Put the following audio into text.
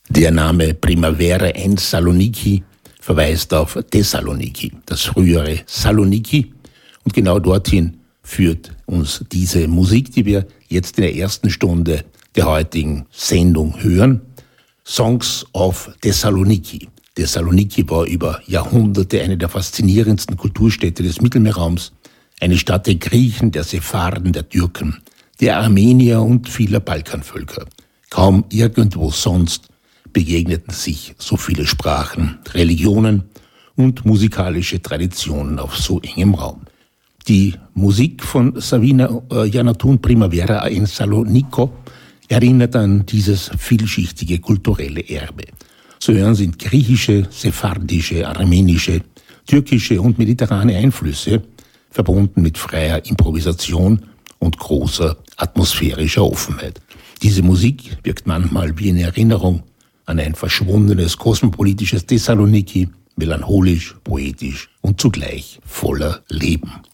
Der Name Primavera in Saloniki verweist auf Thessaloniki, das frühere Saloniki. Und genau dorthin führt uns diese Musik, die wir jetzt in der ersten Stunde der heutigen Sendung hören. Songs of Thessaloniki. Thessaloniki war über Jahrhunderte eine der faszinierendsten Kulturstädte des Mittelmeerraums, eine Stadt der Griechen, der Sepharden, der Türken, der Armenier und vieler Balkanvölker. Kaum irgendwo sonst begegneten sich so viele Sprachen, Religionen und musikalische Traditionen auf so engem Raum. Die Musik von Savina Iannoutun Primavera in Saloniko erinnert an dieses vielschichtige kulturelle Erbe. Zu hören sind griechische, sephardische, armenische, türkische und mediterrane Einflüsse, verbunden mit freier Improvisation und großer atmosphärischer Offenheit. Diese Musik wirkt manchmal wie eine Erinnerung an ein verschwundenes kosmopolitisches Thessaloniki, melancholisch, poetisch und zugleich voller Leben.